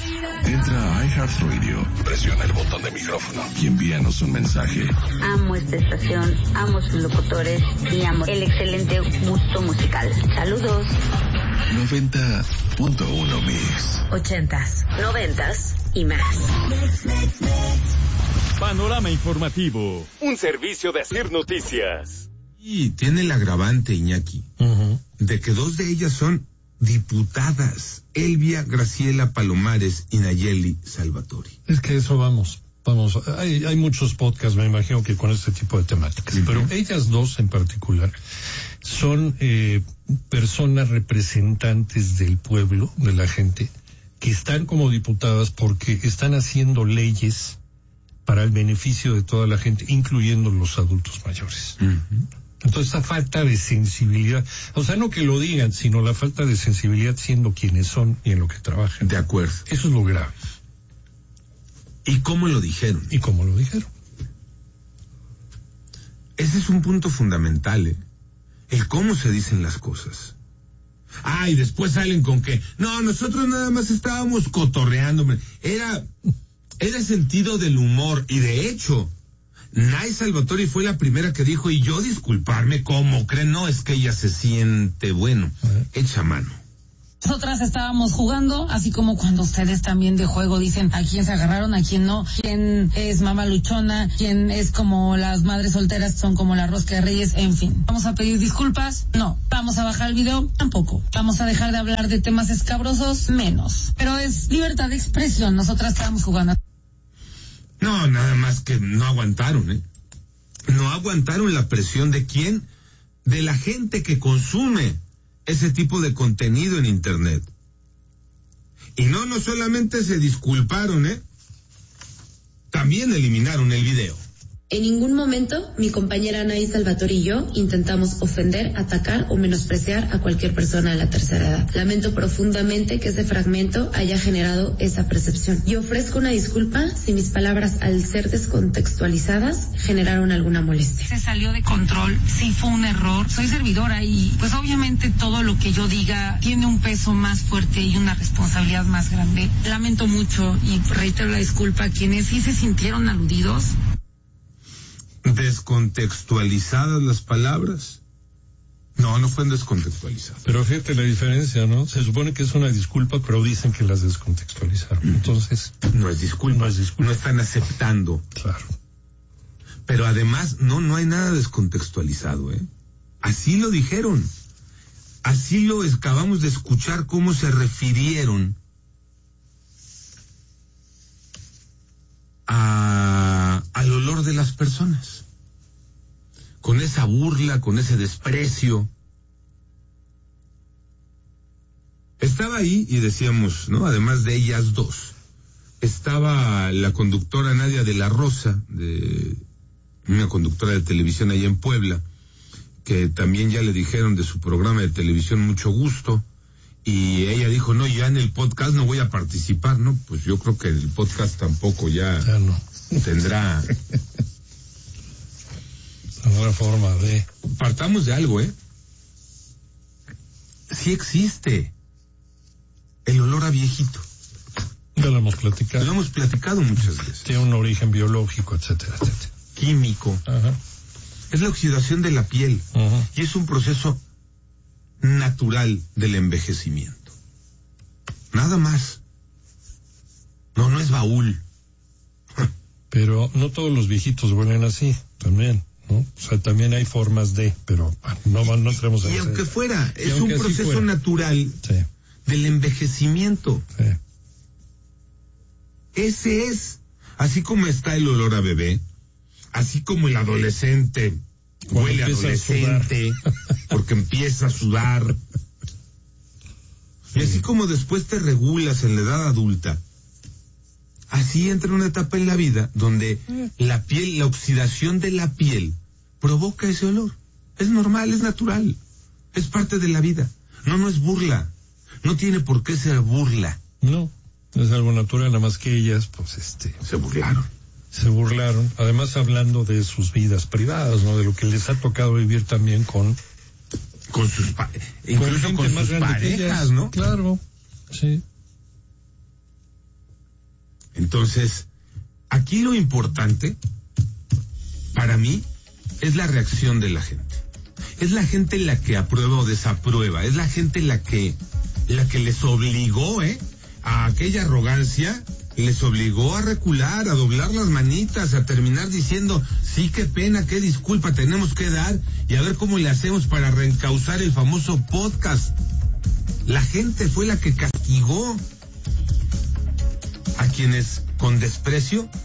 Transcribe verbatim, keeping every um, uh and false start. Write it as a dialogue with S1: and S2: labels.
S1: Entra a iHeartRadio, presiona el botón de micrófono y envíanos un mensaje.
S2: Amo esta estación, amo sus locutores y amo el excelente gusto musical. Saludos.
S1: noventa punto uno Mix.
S2: Ochentas, noventas y más.
S3: Panorama informativo, un servicio de Asir Noticias.
S4: Y tiene el agravante, Iñaki, uh-huh. de que dos de ellas son diputadas, Elvia Graciela Palomares y Nayeli Salvatori.
S5: Es que eso vamos, vamos, hay, hay muchos podcasts, me imagino que con este tipo de temáticas, uh-huh. pero ellas dos en particular son eh, personas representantes del pueblo, de la gente, que están como diputadas porque están haciendo leyes para el beneficio de toda la gente, incluyendo los adultos mayores. Uh-huh. Entonces, esta falta de sensibilidad, o sea, no que lo digan, sino la falta de sensibilidad siendo quienes son y en lo que trabajan.
S4: De acuerdo.
S5: Eso es lo grave.
S4: ¿Y cómo lo dijeron?
S5: ¿Y cómo lo dijeron?
S4: Ese es un punto fundamental, ¿eh? El cómo se dicen las cosas. Ah, y después salen con que, no, nosotros nada más estábamos cotorreando. Era, era sentido del humor, y de hecho, Nay Salvatori fue la primera que dijo, y yo disculparme, ¿cómo creen? No, es que ella se siente, bueno, hecha mano.
S6: Nosotras estábamos jugando, así como cuando ustedes también de juego dicen a quién se agarraron, a quién no, quién es mamá luchona, quién es como las madres solteras, son como la rosca de reyes, en fin. ¿Vamos a pedir disculpas? No. ¿Vamos a bajar el video? Tampoco. ¿Vamos a dejar de hablar de temas escabrosos? Menos. Pero es libertad de expresión, nosotras estábamos jugando.
S4: No, nada más que no aguantaron, ¿eh? No aguantaron la presión de quién, de la gente que consume ese tipo de contenido en internet. Y no, no solamente se disculparon, ¿eh? También eliminaron el video.
S7: En ningún momento mi compañera Anaí Salvatori y yo intentamos ofender, atacar o menospreciar a cualquier persona de la tercera edad. Lamento profundamente que ese fragmento haya generado esa percepción. Y ofrezco una disculpa si mis palabras, al ser descontextualizadas, generaron alguna molestia.
S6: Se salió de control, sí fue un error. Soy servidora y pues obviamente todo lo que yo diga tiene un peso más fuerte y una responsabilidad más grande. Lamento mucho y reitero la disculpa a quienes sí se sintieron aludidos.
S4: ¿Descontextualizadas las palabras? No, no fueron descontextualizadas.
S5: Pero fíjate la diferencia, ¿no? Se supone que es una disculpa, pero dicen que las descontextualizaron. Entonces,
S4: no es disculpa.
S5: No es disculpa.
S4: No están aceptando.
S5: Claro.
S4: Pero además, no, no hay nada descontextualizado, ¿eh? Así lo dijeron. Así lo acabamos de escuchar, cómo se refirieron a, al olor de las personas, con esa burla, con ese desprecio. Estaba ahí y decíamos, ¿no? Además de ellas dos, estaba la conductora Nadia de la Rosa, de una conductora de televisión allá en Puebla, que también ya le dijeron de su programa de televisión mucho gusto. Y ella dijo, no, ya en el podcast no voy a participar, ¿no? Pues yo creo que el podcast tampoco ya,
S5: ya no.
S4: tendrá...
S5: Otra forma de...
S4: Partamos de algo, ¿eh? Sí existe el olor a viejito.
S5: Ya lo hemos platicado.
S4: Lo hemos platicado muchas veces.
S5: Tiene un origen biológico, etcétera, etcétera.
S4: Químico.
S5: Ajá.
S4: Es la oxidación de la piel.
S5: Ajá.
S4: Y es un proceso natural del envejecimiento. Nada más. No, no es baúl.
S5: Pero no todos los viejitos huelen así, también, ¿no? O sea, también hay formas de, pero no, no entremos en
S4: Y
S5: ese...
S4: aunque fuera,
S5: y
S4: es
S5: aunque
S4: un proceso
S5: fuera.
S4: natural
S5: sí.
S4: del envejecimiento.
S5: Sí.
S4: Ese es, así como está el olor a bebé, así como el adolescente
S5: Cuando
S4: huele adolescente porque empieza a sudar, y así como después te regulas en la edad adulta, así entra una etapa en la vida donde la piel, la oxidación de la piel provoca ese olor. Es normal, es natural, es parte de la vida. No, no es burla, no tiene por qué ser burla.
S5: No, es algo natural, nada más que ellas, pues este...
S4: Se burlaron.
S5: Se burlaron, además hablando de sus vidas privadas, ¿no? De lo que les ha tocado vivir también con...
S4: Con sus pa incluso con, con sus parejas, ¿no?
S5: Claro, sí.
S4: Entonces, aquí lo importante, para mí, es la reacción de la gente. Es la gente la que aprueba o desaprueba. Es la gente la que, la que les obligó, ¿eh? A aquella arrogancia, les obligó a recular, a doblar las manitas, a terminar diciendo, sí, qué pena, qué disculpa tenemos que dar, y a ver cómo le hacemos para reencauzar el famoso podcast. La gente fue la que castigó a quienes con desprecio